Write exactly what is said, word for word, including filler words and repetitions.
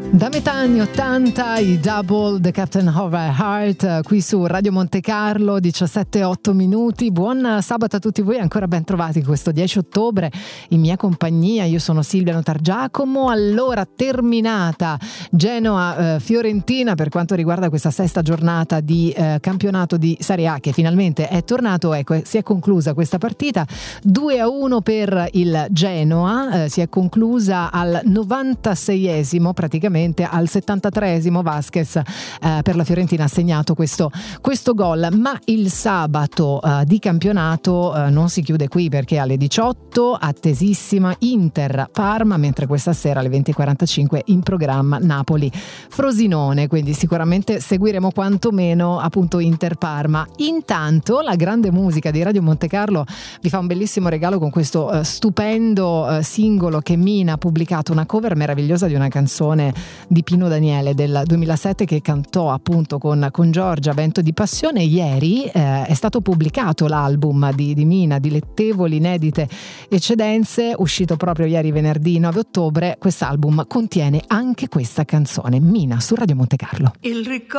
Da metà anni ottanta i Double, The Captain of My Heart, qui su Radio Monte Carlo, diciassette e otto minuti. Buon sabato a tutti voi, ancora ben trovati questo dieci ottobre in mia compagnia. Io sono Silvia Notargiacomo. Allora, terminata Genoa-Fiorentina eh, per quanto riguarda questa sesta giornata di eh, campionato di Serie A, che finalmente è tornato. Ecco, si è conclusa questa partita due a uno per il Genoa, eh, si è conclusa al novantaseiesimo, praticamente al settantatreesimo Vasquez eh, per la Fiorentina ha segnato questo, questo gol. Ma il sabato eh, di campionato eh, non si chiude qui, perché alle diciotto attesissima Inter-Parma, mentre questa sera alle venti e quarantacinque in programma Napoli-Frosinone, quindi sicuramente seguiremo quantomeno appunto Inter-Parma. Intanto la grande musica di Radio Monte Carlo vi fa un bellissimo regalo con questo eh, stupendo eh, singolo che Mina ha pubblicato, una cover meravigliosa di una canzone di Pino Daniele del duemilasette che cantò appunto con, con Giorgia, Vento di Passione. Ieri eh, è stato pubblicato l'album di, di Mina, Dilettevoli inedite eccedenze, uscito proprio ieri venerdì nove ottobre. Quest'album contiene anche questa canzone, Mina su Radio Monte Carlo. Il ricordo